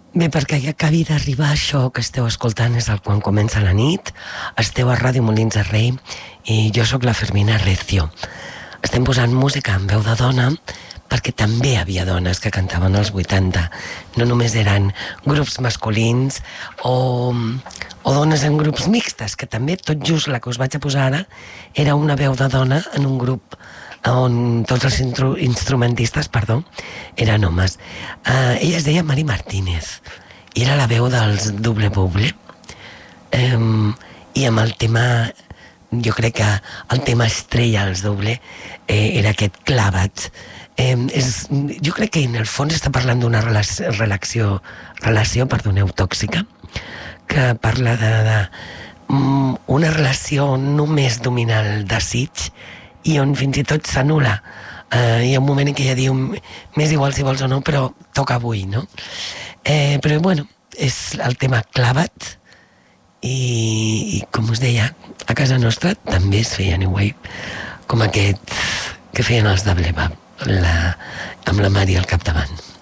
Bé, perquè acabi d'arribar això que esteu escoltant és el Quan comença la nit. Esteu a Ràdio Molins de Rei i jo sóc la Fermina Recio. Estem posant música en veu de dona perquè també hi havia dones que cantaven als 80. No només eren grups masculins o dones en grups mixtes, que també tot just la que us vaig a posar ara era una veu de dona en un grup on tots els instrumentistes, eren homes. Ella es deia Mari Martínez i era la veu dels Double Bubble, i amb el tema, jo crec que el tema estrella dels Double era aquest Clava't. Jo crec que en el fons està parlant d'una relació, tòxica, que parla de una relació només domina el desig i on fins i tot s'anul·la. Hi ha un moment en què ella diu m'és igual si vols o no, però toca avui, no? Però bueno, és el tema Clava't i com us deia, a casa nostra també es feia New Wave, com aquest que feien els de Bleva, amb la Mari al capdavant.